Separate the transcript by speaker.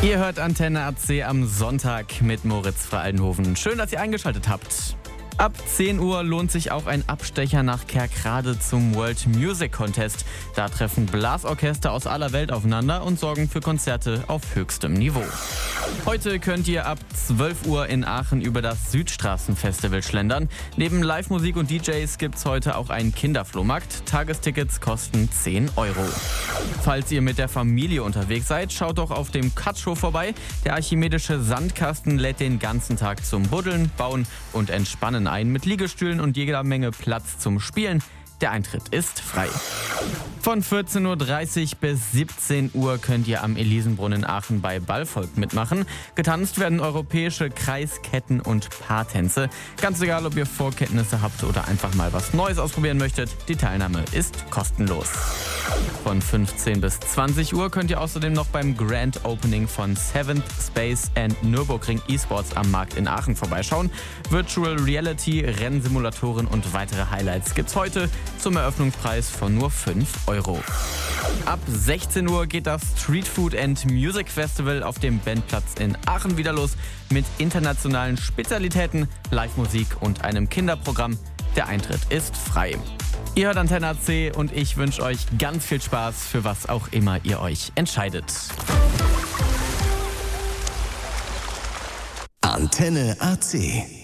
Speaker 1: Ihr hört Antenne AC am Sonntag mit Moritz Frey-Aldenhoven. Schön, dass ihr eingeschaltet habt. Ab 10 Uhr lohnt sich auch ein Abstecher nach Kerkrade zum World Music Contest. Da treffen Blasorchester aus aller Welt aufeinander und sorgen für Konzerte auf höchstem Niveau. Heute könnt ihr ab 12 Uhr in Aachen über das Südstraßenfestival schlendern. Neben Live-Musik und DJs gibt's heute auch einen Kinderflohmarkt. Tagestickets kosten 10 Euro. Falls ihr mit der Familie unterwegs seid, schaut doch auf dem Cut-Show vorbei. Der archimedische Sandkasten lädt den ganzen Tag zum Buddeln, Bauen und Entspannen ein mit Liegestühlen und jeder Menge Platz zum Spielen. Der Eintritt ist frei. Von 14.30 Uhr bis 17 Uhr könnt ihr am Elisenbrunnen in Aachen bei Ballvolk mitmachen. Getanzt werden europäische Kreisketten und Paartänze. Ganz egal, ob ihr Vorkenntnisse habt oder einfach mal was Neues ausprobieren möchtet, die Teilnahme ist kostenlos. Von 15 bis 20 Uhr könnt ihr außerdem noch beim Grand Opening von Seventh Space and Nürburgring eSports am Markt in Aachen vorbeischauen. Virtual Reality, Rennsimulatoren und weitere Highlights gibt's heute zum Eröffnungspreis von nur 5 Euro. Ab 16 Uhr geht das Street Food and Music Festival auf dem Bandplatz in Aachen wieder los mit internationalen Spezialitäten, Live-Musik und einem Kinderprogramm. Der Eintritt ist frei. Ihr hört Antenne AC und ich wünsche euch ganz viel Spaß, für was auch immer ihr euch entscheidet.
Speaker 2: Antenne AC.